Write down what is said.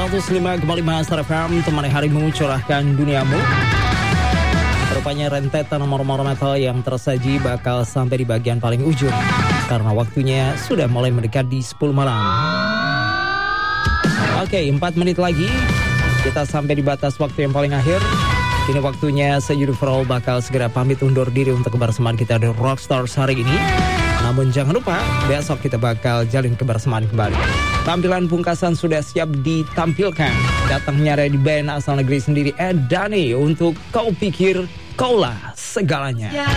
105,5 Star FM, temani harimu, curahkan duniamu. Rupanya rentetan nomor-nomor metal yang tersaji bakal sampai di bagian paling ujung, karena waktunya sudah mulai mendekat di 10 malam. Oke, 4 menit lagi kita sampai di batas waktu yang paling akhir. Kini waktunya saya Yudi Frol bakal segera pamit undur diri untuk kebersamaan kita di Rockstars hari ini. Namun jangan lupa, besok kita bakal jalin kebersamaan kembali. Tampilan pungkasan sudah siap ditampilkan. Datangnya dari band asal negeri sendiri, Ed Dani, untuk Kau Pikir Kaulah Segalanya.